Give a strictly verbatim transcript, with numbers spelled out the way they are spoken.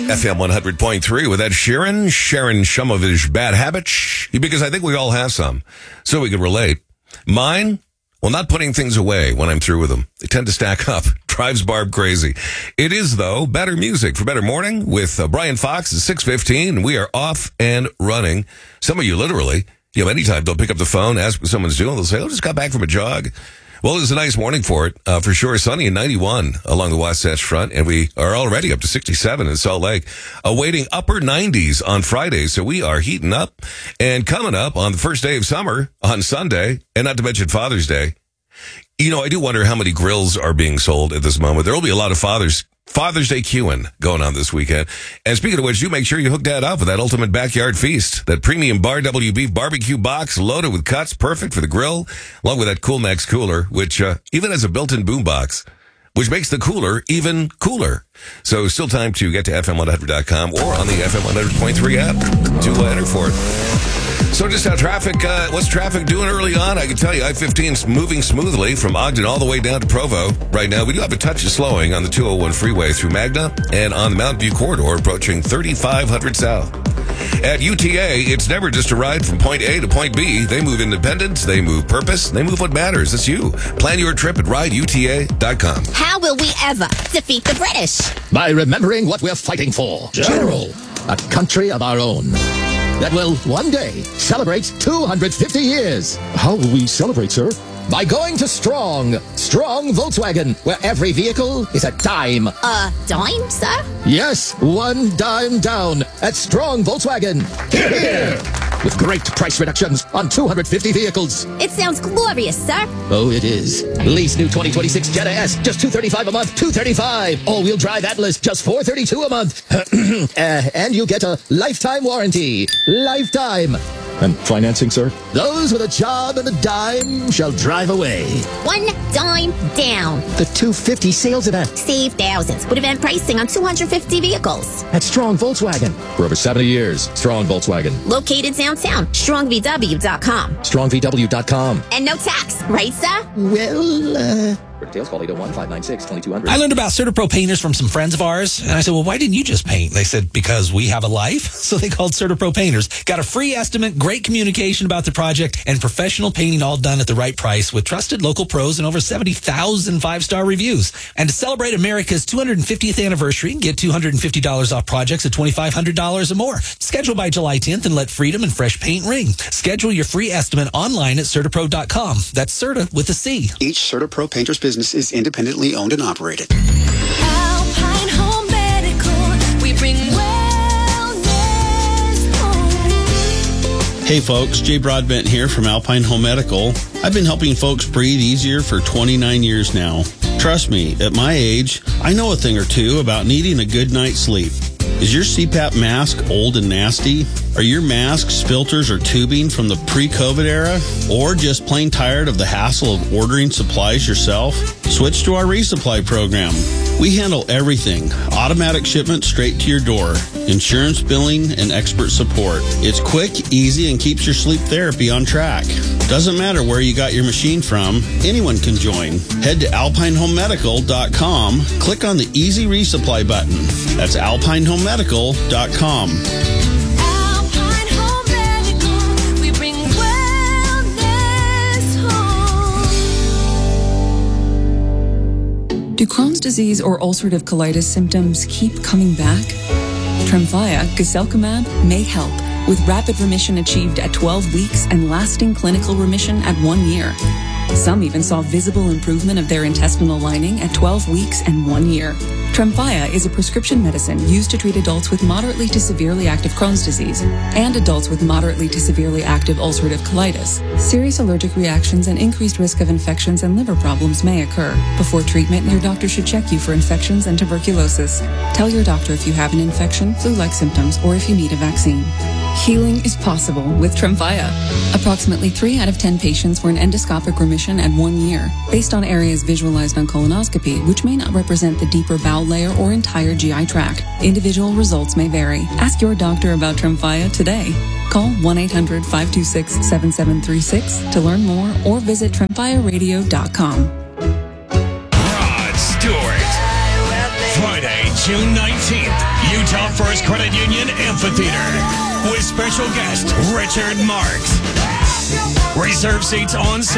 F M one hundred point three with Ed Sheeran, Sharon Shumovich, Bad Habits, because I think we all have some, so we can relate. Mine, well, not putting things away when I'm through with them. They tend to stack up. Drives Barb crazy. It is, though, better music for better morning with uh, Brian Fox at six fifteen. We are off and running. Some of you literally, you know, anytime they'll pick up the phone, ask what someone's doing. They'll say, oh, just got back from a jog. Well, it was a nice morning for it, uh, for sure. Sunny and ninety-one along the Wasatch Front, and we are already up to sixty-seven in Salt Lake, awaiting upper nineties on Friday. So we are heating up, and coming up on the first day of summer on Sunday, and not to mention Father's Day. You know, I do wonder how many grills are being sold at this moment. There will be a lot of Father's Father's Day queuing going on this weekend. And speaking of which, you make sure you hook that up with that ultimate backyard feast. That premium Bar W beef barbecue box loaded with cuts, perfect for the grill, along with that Cool Max cooler, which uh, even has a built-in boom box, which makes the cooler even cooler. So still time to get to F M one hundred dot com or on the F M one hundred point three app to uh, enter for it. So just how traffic, uh, what's traffic doing early on? I can tell you I fifteen is moving smoothly from Ogden all the way down to Provo right now. We do have a touch of slowing on the two oh one freeway through Magna and on the Mountain View corridor approaching thirty-five hundred south. At U T A, it's never just a ride from point A to point B. They move independence, they move purpose, they move what matters. It's you. Plan your trip at ride U T A dot com. How will we ever defeat the British? By remembering what we're fighting for. General, a country of our own that will one day celebrate two hundred fifty years. How will we celebrate, sir? By going to Strong. Strong Volkswagen, where every vehicle is a dime. A dime, sir? Yes, one dime down at Strong Volkswagen. Here, here. With great price reductions on two hundred fifty vehicles. It sounds glorious, sir. Oh, it is. Lease new twenty twenty-six Jetta S, just two hundred thirty-five dollars a month. two hundred thirty-five dollars. All-wheel drive Atlas, just four hundred thirty-two dollars a month. uh, and you get a lifetime warranty. Lifetime. And financing, sir? Those with a job and a dime shall drive away. One dime down. The two fifty sales event. Save thousands with event pricing on two hundred fifty vehicles. At Strong Volkswagen. For over seventy years, Strong Volkswagen. Located downtown. strong v w dot com. strong v w dot com. And no tax, right, sir? Well, uh... For details, call eight oh one, five nine six, two two zero zero. I learned about CertaPro painters from some friends of ours, and I said, well, why didn't you just paint? They said, because we have a life. So they called CertaPro Painters. Got a free estimate, great communication about the project, and professional painting all done at the right price with trusted local pros and over seventy thousand five-star reviews. And to celebrate America's two hundred fiftieth anniversary, get two hundred fifty dollars off projects at twenty-five hundred dollars or more. Schedule by July tenth and let freedom and fresh paint ring. Schedule your free estimate online at Certa Pro dot com. That's Certa with a C. Each CertaPro Painters business is independently owned and operated. Alpine Home Medical, we bring wellness home. Hey folks, Jay Broadbent here from Alpine Home Medical. I've been helping folks breathe easier for twenty-nine years now. Trust me, at my age, I know a thing or two about needing a good night's sleep. Is your C PAP mask old and nasty? Are your masks, filters, or tubing from the pre-COVID era? Or just plain tired of the hassle of ordering supplies yourself? Switch to our resupply program. We handle everything. Automatic shipment straight to your door. Insurance billing and expert support. It's quick, easy, and keeps your sleep therapy on track. Doesn't matter where you got your machine from, anyone can join. Head to alpine home medical dot com, click on the Easy Resupply button. That's alpine home medical dot com. Alpine Home Medical, we bring wellness home. Do Crohn's disease or ulcerative colitis symptoms keep coming back? Tremfya, guselkumab, may help, with rapid remission achieved at twelve weeks and lasting clinical remission at one year. Some even saw visible improvement of their intestinal lining at twelve weeks and one year. Tremfya is a prescription medicine used to treat adults with moderately to severely active Crohn's disease and adults with moderately to severely active ulcerative colitis. Serious allergic reactions and increased risk of infections and liver problems may occur. Before treatment, your doctor should check you for infections and tuberculosis. Tell your doctor if you have an infection, flu-like symptoms, or if you need a vaccine. Healing is possible with Tremfya. Approximately three out of ten patients were in endoscopic remission at one year, based on areas visualized on colonoscopy, which may not represent the deeper bowel layer or entire G I tract. Individual results may vary. Ask your doctor about Tremfya today. Call one eight hundred, five two six, seven seven three six to learn more or visit tremfya radio dot com. Rod Stewart. Friday, June nineteenth. U Utah First Credit Union Amphitheater with special guest Richard Marks. Reserve seats on